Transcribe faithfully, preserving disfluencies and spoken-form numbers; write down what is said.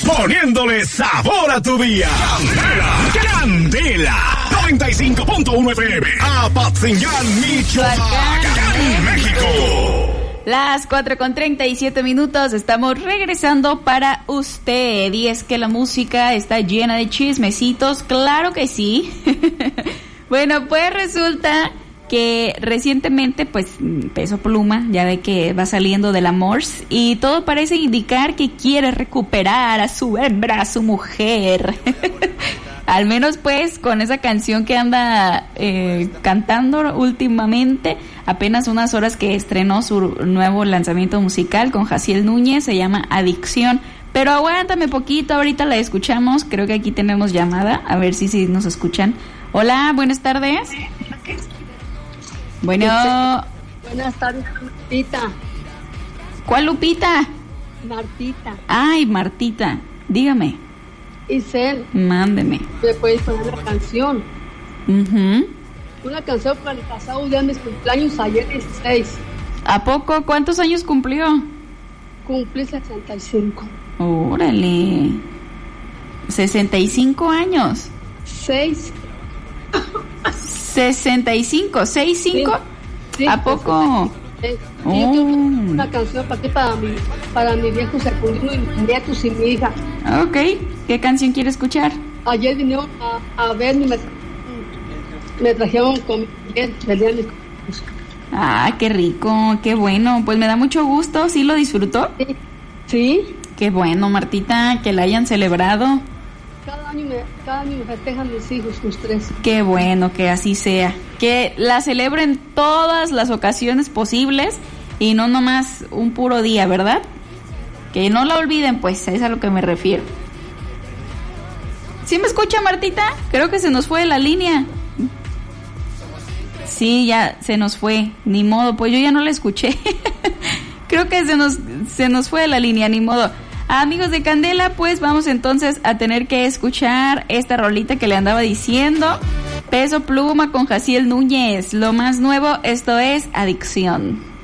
poniéndole sabor a tu día. Candela, Candela, noventa y cinco punto uno F M, Apatzingán, Michoacán, México. Las cuatro con treinta y siete minutos, estamos regresando para usted. Y es que la música está llena de chismecitos, claro que sí. Bueno, pues resulta que recientemente, pues, Peso Pluma, ya ve que va saliendo del amor, y todo parece indicar que quiere recuperar a su hembra, a su mujer. Al menos, pues, con esa canción que anda eh, cantando últimamente, apenas unas horas que estrenó su nuevo lanzamiento musical con Jaciel Núñez, se llama Adicción. Pero aguántame poquito, ahorita la escuchamos, creo que aquí tenemos llamada, a ver si, si nos escuchan. Hola, buenas tardes. Bueno. Buenas tardes, Martita. ¿Cuál Lupita? Martita. Ay, Martita, dígame. Isel. Mándeme. ¿Me puedes poner una canción? Uh-huh. Una canción para el pasado día de mis cumpleaños, ayer dieciséis. ¿A poco? ¿Cuántos años cumplió? Cumplí sesenta y cinco. Órale. sesenta y cinco años. seis. sesenta y cinco, seis, cinco. Sí, sí, ¿A poco? Sí. Oh. Y yo quiero una canción para ti, para mi, para mi viejo secundino y mis nietos y mi hija. Ok, ¿qué canción quiere escuchar? Ayer vinieron a, a verme, me, me trajeron con venían mis cosas. Ah, qué rico, qué bueno. Pues me da mucho gusto, ¿sí lo disfrutó? Sí. Sí. Qué bueno, Martita, que la hayan celebrado. Cada año me, cada año me festejan mis hijos, los tres. Qué bueno, que así sea. Que la celebren todas las ocasiones posibles y no nomás un puro día, ¿verdad? Que no la olviden, pues, es a lo que me refiero. ¿Sí me escucha, Martita? Creo que se nos fue la línea. Sí, ya se nos fue, ni modo, pues yo ya no la escuché. Creo que se nos, se nos fue la línea, ni modo. Amigos de Candela, pues vamos entonces a tener que escuchar esta rolita que le andaba diciendo. Peso Pluma con Jaciel Núñez. Lo más nuevo, esto es Adicción.